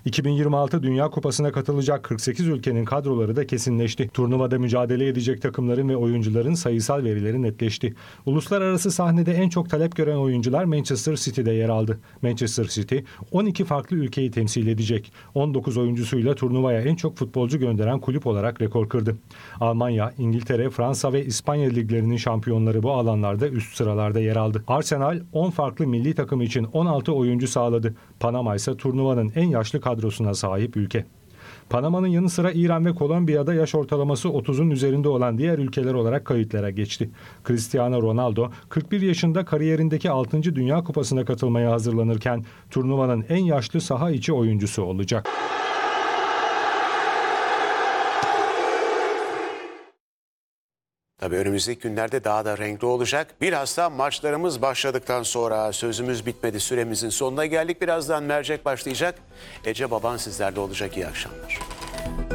2026 Dünya Kupası'na katılacak 48 ülkenin kadroları da kesinleşti. Turnuvada mücadele edecek takımların ve oyuncuların sayısal verileri netleşti. Uluslararası sahnede en çok talep gören oyuncular Manchester City'de yer aldı. Manchester City 12 farklı ülkeyi temsil edecek. 19 oyuncusuyla turnuvaya en çok futbolcu gönderen kulüp olarak rekor kırdı. Almanya, İngiltere, Fransa ve İspanya liglerinin şampiyonları bu alanlarda üst sıralarda yer aldı. Arsenal 10 farklı milli takım için 16 oyuncu sağladı. Panama ise turnuvanın en yaşlı kadrosuna sahip ülke. Panama'nın yanı sıra İran ve Kolombiya'da yaş ortalaması 30'un üzerinde olan diğer ülkeler olarak kayıtlara geçti. Cristiano Ronaldo 41 yaşında kariyerindeki 6. Dünya Kupası'na katılmaya hazırlanırken turnuvanın en yaşlı saha içi oyuncusu olacak. Tabii önümüzdeki günlerde daha da renkli olacak. Bilhassa maçlarımız başladıktan sonra sözümüz bitmedi. Süremizin sonuna geldik. Birazdan mercek başlayacak. Ece Baban sizlerle olacak. İyi akşamlar.